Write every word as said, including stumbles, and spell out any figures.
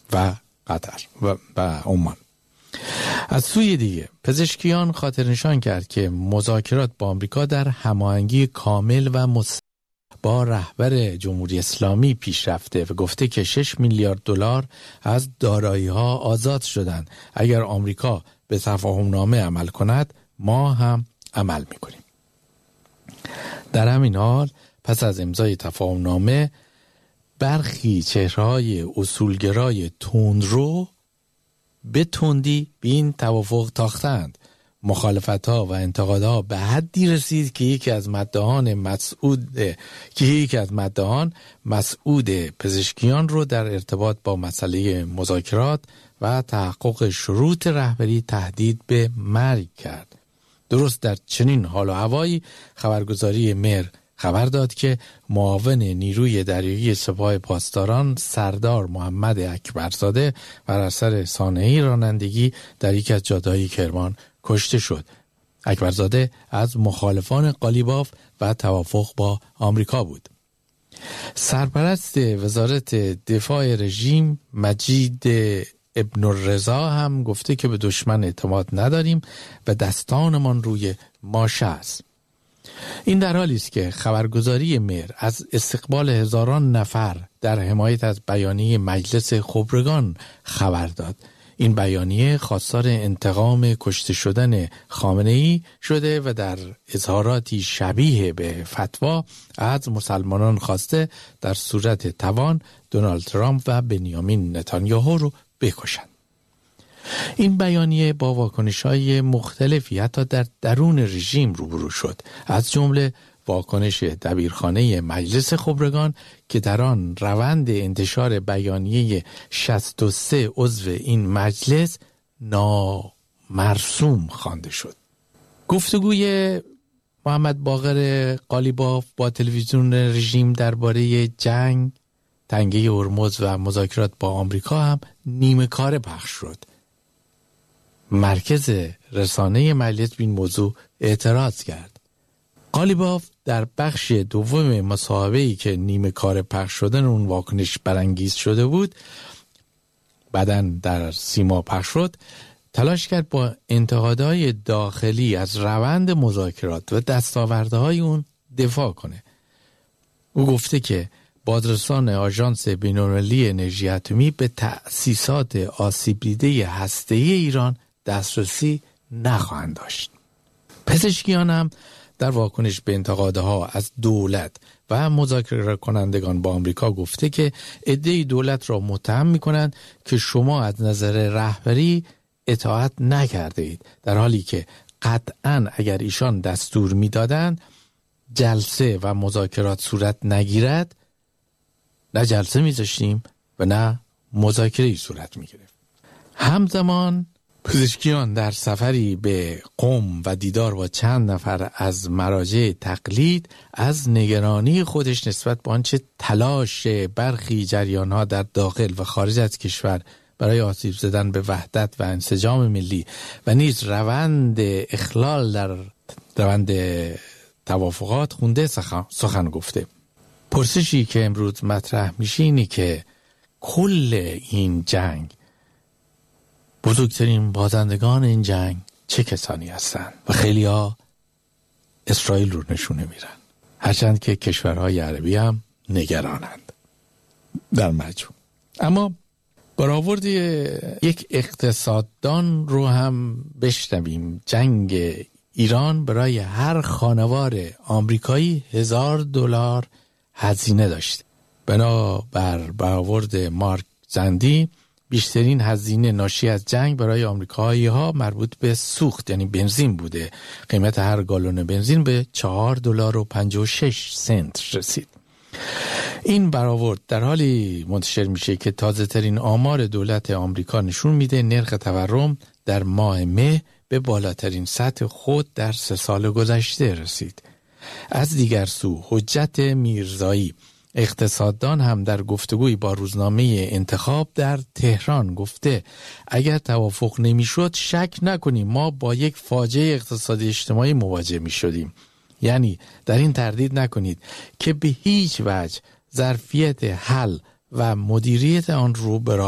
و قطر و, و عمان. از سوی دیگه پزشکیان خاطر نشان کرد که مذاکرات با آمریکا در هماهنگی کامل و مستقیم با رهبر جمهوری اسلامی پیش رفته و گفته که شش میلیارد دلار از دارایی‌ها آزاد شدند. اگر آمریکا به تفاهم نامه عمل کند ما هم عمل میکنیم. در همین حال پس از امضای تفاهم نامه برخی چهره‌های اصولگرای تندرو به تندی به این توافق تاختند. مخالفت‌ها و انتقادها به حدی رسید که یکی از مدعیان مسعود که یکی از مدعیان مسعود پزشکیان رو در ارتباط با مسئله مذاکرات و تحقق شروط رهبری تهدید به مرگ کرد. درست در چنین حال و هوایی خبرگزاری مهر خبر داد که معاون نیروی دریایی سپاه پاسداران سردار محمد اکبرزاده بر اثر سانحه رانندگی در یک از جاده‌های کرمان کشته شد. اکبرزاده از مخالفان قالیباف و توافق با آمریکا بود. سرپرست وزارت دفاع رژیم مجید ابن الرضا هم گفته که به دشمن اعتماد نداریم و دستانمان روی ماشه است. این در حالی است که خبرگزاری مهر از استقبال هزاران نفر در حمایت از بیانیه مجلس خبرگان خبر داد. این بیانیه خواستار انتقام کشته شدن خامنه‌ای شده و در اظهاراتی شبیه به فتوا از مسلمانان خواسته در صورت توان دونالد ترامپ و بنیامین نتانیاهو رو بکشند. این بیانیه با واکنش‌های مختلفی حتی در درون رژیم روبرو شد، از جمله واکنش دبیرخانه مجلس خبرگان که در آن روند انتشار بیانیه شصت و سه عضو این مجلس نامرسوم خوانده شد. گفتگوی محمد باقر قالیباف با تلویزیون رژیم درباره جنگ، تنگه هرمز و مذاکرات با آمریکا هم نیمه کاره پخش شد. مرکز رسانه مجلس به این موضوع اعتراض کرد. قالیباف در بخش دوم مصاحبه‌ای که نیمه کار پخش شدن اون واکنش برانگیز شده بود بعدن در سیما پخش شد، تلاش کرد با انتقادهای داخلی از روند مذاکرات و دستاوردهای اون دفاع کنه. او گفته که بازرسان آژانس بین‌المللی انرژی اتمی به تأسیسات آسیب دیده هسته‌ای ایران دسترسی نخواهند داشت. پزشکیان هم در واکنش به انتقادها از دولت و مذاکره کنندگان با آمریکا گفته که عده‌ای دولت را متهم می‌کنند که شما از نظر رهبری اطاعت نکرده اید، در حالی که قطعاً اگر ایشان دستور می‌دادند جلسه و مذاکرات صورت نگیرد، نه جلسه می‌ذاشتیم و نه مذاکره‌ای صورت می‌گرفت. همزمان پزشکیان در سفری به قم و دیدار با چند نفر از مراجع تقلید از نگرانی خودش نسبت به آنچه تلاش برخی جریان‌ها در داخل و خارج از کشور برای آسیب زدن به وحدت و انسجام ملی و نیز روند اخلال در روند توافقات خونده سخن, سخن گفته. پرسشی که امروز مطرح میشه اینه که کل این جنگ، بزرگترین بازندگان این جنگ چه کسانی هستند؟ و خیلی ها اسرائیل رو نشونه میرن، هرچند که کشورهای عربی هم نگرانند در مجموع. اما برآورد یک اقتصاددان رو هم بشنویم. جنگ ایران برای هر خانوار آمریکایی هزار دلار هزینه داشته. بنابر برآورد مارک زندی بیشترین هزینه ناشی از جنگ برای آمریکایی ها مربوط به سوخت یعنی بنزین بوده. قیمت هر گالون بنزین به چهار دلار و پنجاه و شش سنت رسید. این برآورد در حالی منتشر میشه که تازه ترین آمار دولت آمریکا نشون میده نرخ تورم در ماه مه به بالاترین سطح خود در سه سال گذشته رسید. از دیگر سو حجت میرزایی اقتصاددان هم در گفتگوی با روزنامه انتخاب در تهران گفته اگر توافق نمیشد شک نکنیم ما با یک فاجعه اقتصادی اجتماعی مواجه می شدیم. یعنی در این تردید نکنید که به هیچ وجه ظرفیت حل و مدیریت آن رو برای